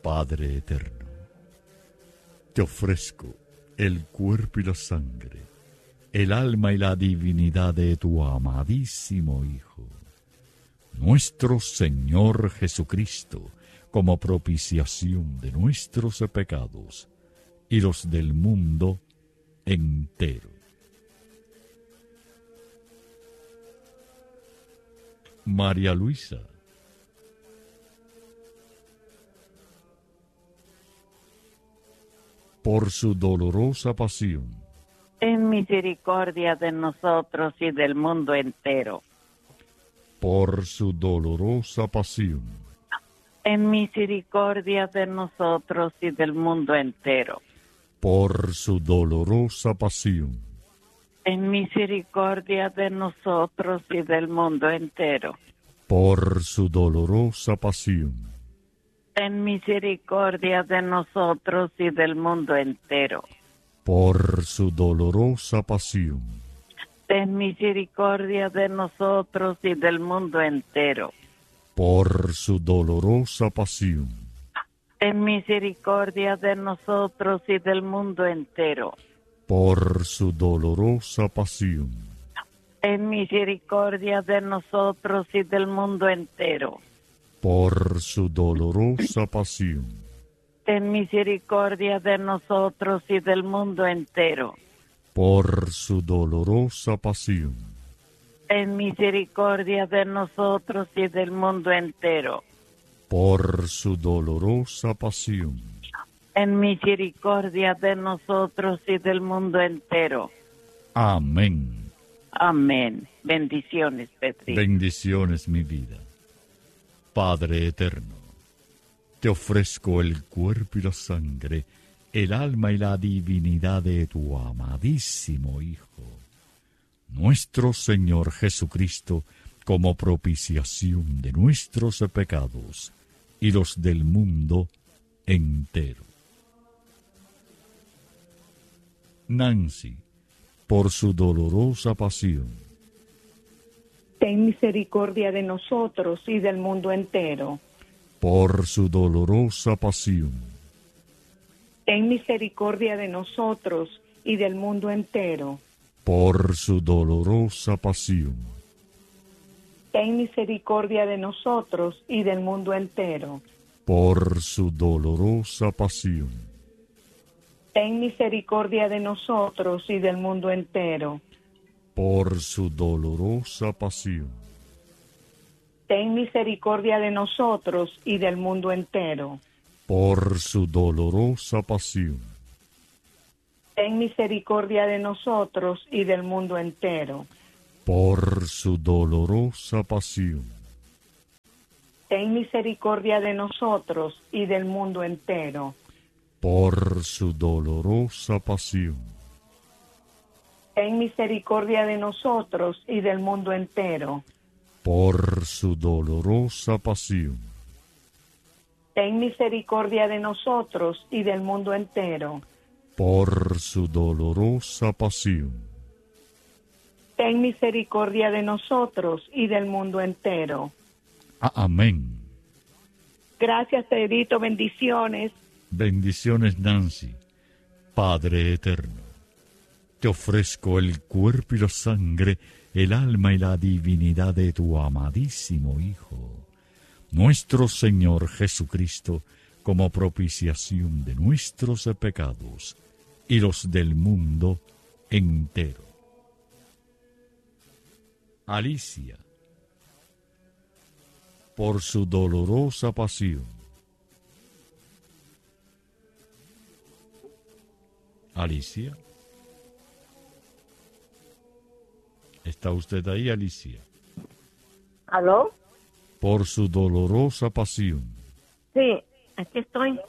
Padre eterno, te ofrezco el cuerpo y la sangre, el alma y la divinidad de tu amadísimo Hijo, nuestro Señor Jesucristo, como propiciación de nuestros pecados y los del mundo entero. María Luisa, por su dolorosa pasión, ten misericordia de nosotros y del mundo entero. por su dolorosa pasión, Ten misericordia de nosotros y del mundo entero. por su dolorosa pasión, Ten misericordia de nosotros y del mundo entero. por su dolorosa pasión, Ten misericordia de nosotros y del mundo entero. por su dolorosa pasión, Ten misericordia de nosotros y del mundo entero. por su dolorosa pasión, Ten misericordia de nosotros y del mundo entero. por su dolorosa pasión, Ten misericordia de nosotros y del mundo entero. por su dolorosa pasión, Ten misericordia de nosotros y del mundo entero. por su dolorosa pasión, Ten misericordia de nosotros y del mundo entero. por su dolorosa pasión, Ten misericordia de nosotros y del mundo entero. amén. Amén. Bendiciones, Petri. Bendiciones, mi vida. Padre eterno, te ofrezco el cuerpo y la sangre, el alma y la divinidad de tu amadísimo Hijo, nuestro Señor Jesucristo, como propiciación de nuestros pecados y los del mundo entero. Nancy, por su dolorosa pasión, ten misericordia de nosotros y del mundo entero. por su dolorosa pasión, Ten misericordia de nosotros y del mundo entero. por su dolorosa pasión, Ten misericordia de nosotros y del mundo entero. por su dolorosa pasión, Ten misericordia de nosotros y del mundo entero. por su dolorosa pasión, Ten misericordia de nosotros y del mundo entero. por su dolorosa pasión, Ten misericordia de nosotros y del mundo entero. por su dolorosa pasión, Ten misericordia de nosotros y del mundo entero. por su dolorosa pasión, Ten misericordia de nosotros y del mundo entero. por su dolorosa pasión, Ten misericordia de nosotros y del mundo entero. por su dolorosa pasión, Ten misericordia de nosotros y del mundo entero. amén. Gracias, Pedrito, bendiciones. Bendiciones, Nancy. Padre eterno, te ofrezco el cuerpo y la sangre, el alma y la divinidad de tu amadísimo Hijo, nuestro Señor Jesucristo, como propiciación de nuestros pecados y los del mundo entero. Alicia, por su dolorosa pasión. Alicia, ¿está usted ahí, Alicia? ¿Aló? Por su dolorosa pasión, Sí, aquí estoy.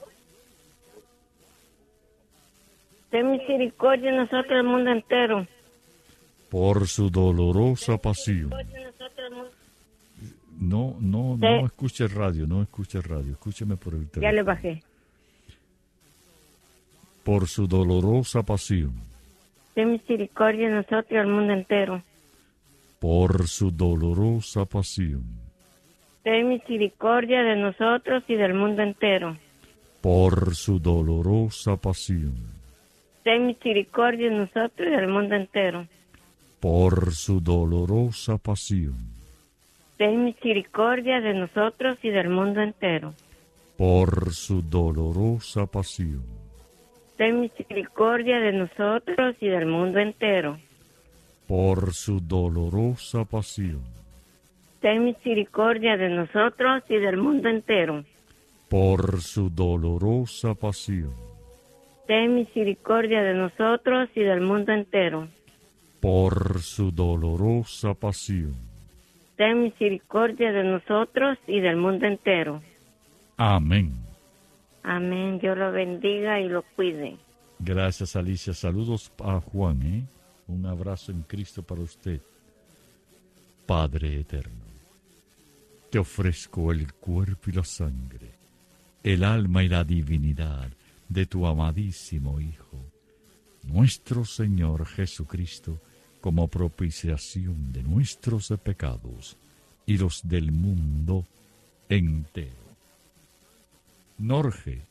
Ten misericordia de nosotros el mundo entero. por su dolorosa pasión. No escuche radio, escúcheme por el teléfono. Ya le bajé. Por su dolorosa pasión, Ten misericordia de nosotros el mundo entero. por su dolorosa pasión, Ten misericordia de nosotros y del mundo entero. por su dolorosa pasión, ten misericordia de nosotros y del mundo entero. por su dolorosa pasión, Ten misericordia de nosotros y del mundo entero. por su dolorosa pasión, Ten misericordia de nosotros y del mundo entero. por su dolorosa pasión, Ten misericordia de nosotros y del mundo entero. por su dolorosa pasión, Ten misericordia de nosotros y del mundo entero. por su dolorosa pasión. Ten misericordia de nosotros y del mundo entero. Amén. Amén. Dios lo bendiga y lo cuide. Gracias, Alicia. Saludos a Juan, ¿eh? Un abrazo en Cristo para usted. Padre eterno, te ofrezco el cuerpo y la sangre, el alma y la divinidad de tu amadísimo Hijo, nuestro Señor Jesucristo, como propiciación de nuestros pecados y los del mundo entero. Norge,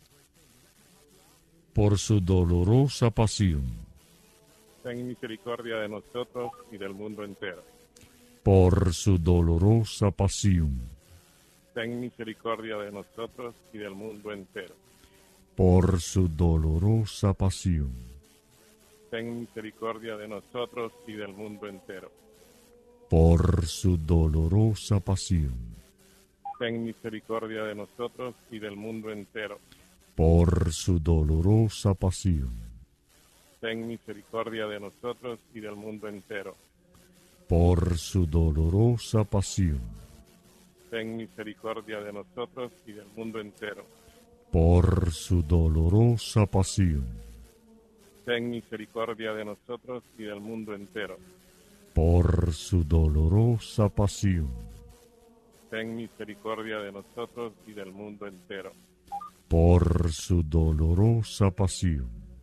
por su dolorosa pasión, ten misericordia de nosotros y del mundo entero. por su dolorosa pasión, Ten misericordia de nosotros y del mundo entero. por su dolorosa pasión, Ten misericordia de nosotros y del mundo entero. por su dolorosa pasión, Ten misericordia de nosotros y del mundo entero. por su dolorosa pasión, Ten misericordia de nosotros y del mundo entero. por su dolorosa pasión, Ten misericordia de nosotros y del mundo entero. por su dolorosa pasión, Ten misericordia de nosotros y del mundo entero. por su dolorosa pasión, Ten misericordia de nosotros y del mundo entero. por su dolorosa pasión,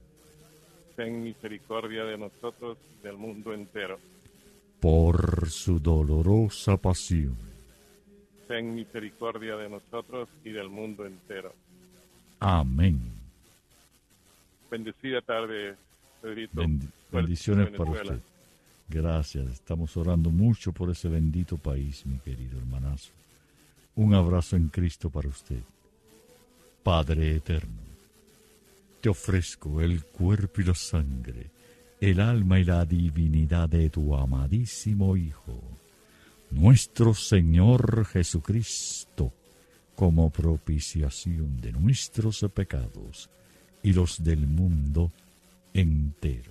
Ten misericordia de nosotros y del mundo entero. por su dolorosa pasión, Ten misericordia de nosotros y del mundo entero. amén. Bendecida tarde, Pedrito. Bendiciones para Venezuela. usted. Gracias, estamos orando mucho por ese bendito país, mi querido hermanazo. Un abrazo en Cristo para usted. Padre eterno, te ofrezco el cuerpo y la sangre, el alma y la divinidad de tu amadísimo Hijo, nuestro Señor Jesucristo, como propiciación de nuestros pecados y los del mundo entero.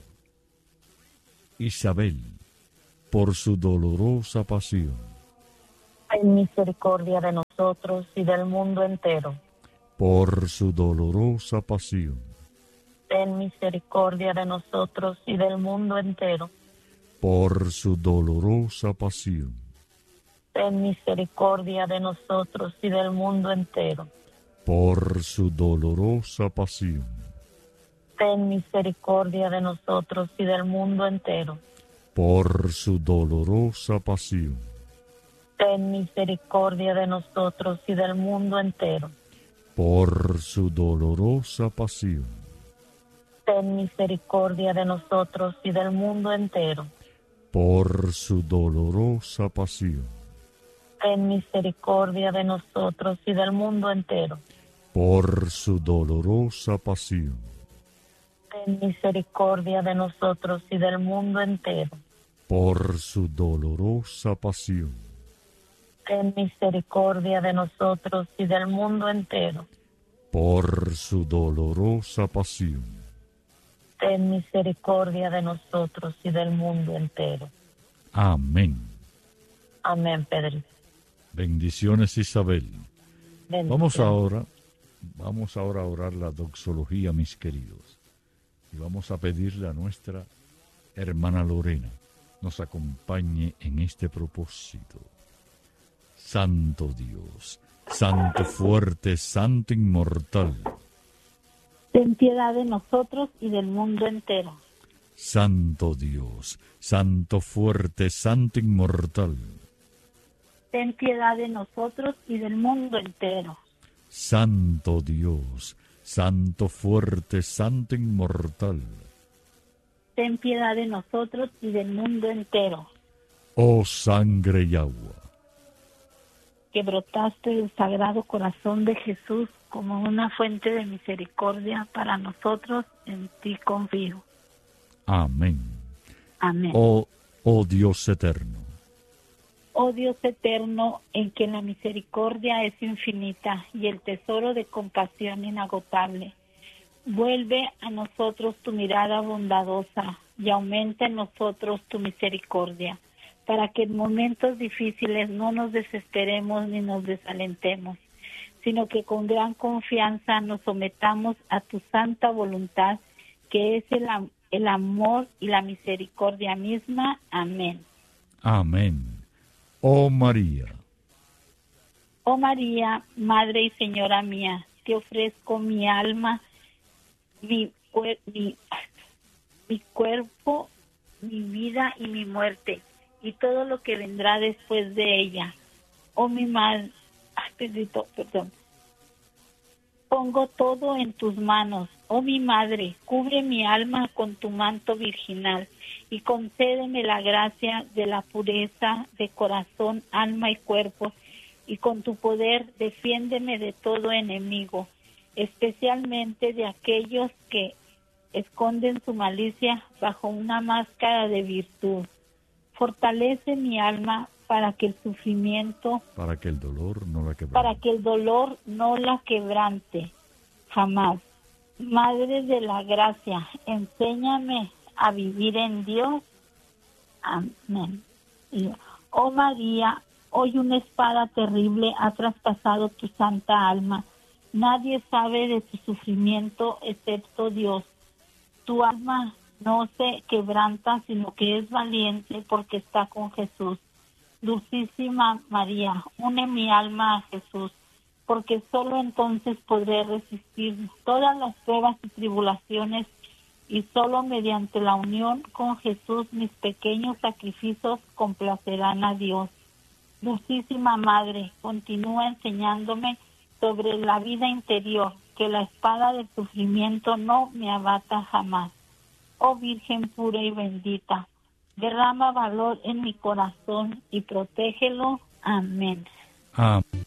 Isabel, por su dolorosa pasión, Ten misericordia de nosotros y del mundo entero. por su dolorosa pasión, Ten misericordia de nosotros y del mundo entero. por su dolorosa pasión, Ten misericordia de nosotros y del mundo entero. por su dolorosa pasión, Ten misericordia de nosotros y del mundo entero. por su dolorosa pasión, Ten misericordia de nosotros y del mundo entero. por su dolorosa pasión, Ten misericordia de nosotros y del mundo entero. por su dolorosa pasión, Ten misericordia de nosotros y del mundo entero. por su dolorosa pasión, Ten misericordia de nosotros y del mundo entero. por su dolorosa pasión, Ten misericordia de nosotros y del mundo entero. por su dolorosa pasión, Ten misericordia de nosotros y del mundo entero. amén. Amén, Pedro. Bendiciones, Isabel. Bendiciones. Vamos ahora a orar la doxología, mis queridos. Y vamos a pedirle a nuestra hermana Lorena nos acompañe en este propósito. Santo Dios, Santo fuerte, Santo inmortal, Ten piedad de nosotros y del mundo entero. Santo Dios, Santo fuerte, Santo inmortal, Ten piedad de nosotros y del mundo entero. Santo Dios, Santo fuerte, Santo inmortal, ten piedad de nosotros y del mundo entero. oh sangre y agua, Que brotaste del Sagrado Corazón de Jesús como una fuente de misericordia para nosotros, en ti confío. amén. Amén. Oh Dios eterno, Oh Dios eterno, en que la misericordia es infinita y el tesoro de compasión inagotable, vuelve a nosotros tu mirada bondadosa y aumenta en nosotros tu misericordia, para que en momentos difíciles no nos desesperemos ni nos desalentemos, sino que con gran confianza nos sometamos a tu santa voluntad, que es el amor y la misericordia misma. Amén. amén. Oh María, Oh María, Madre y Señora mía, te ofrezco mi alma, mi cuerpo, mi vida y mi muerte, y todo lo que vendrá después de ella. Oh mi madre, perdón. Pongo todo en tus manos. Oh mi madre, cubre mi alma con tu manto virginal y concédeme la gracia de la pureza de corazón, alma y cuerpo, y con tu poder defiéndeme de todo enemigo, especialmente de aquellos que esconden su malicia bajo una máscara de virtud. Fortalece mi alma para que el sufrimiento, para que el dolor no la quebrante. para que el dolor no la quebrante jamás. Madre de la gracia, enséñame a vivir en Dios. Amén. Oh María, hoy una espada terrible ha traspasado tu santa alma. Nadie sabe de tu sufrimiento excepto Dios. Tu alma no se quebranta, sino que es valiente porque está con Jesús. Dulcísima María, une mi alma a Jesús, porque solo entonces podré resistir todas las pruebas y tribulaciones, y solo mediante la unión con Jesús mis pequeños sacrificios complacerán a Dios. Dulcísima Madre, continúa enseñándome sobre la vida interior, que la espada del sufrimiento no me abata jamás. Oh Virgen pura y bendita, derrama valor en mi corazón y protégelo. Amén. Amén.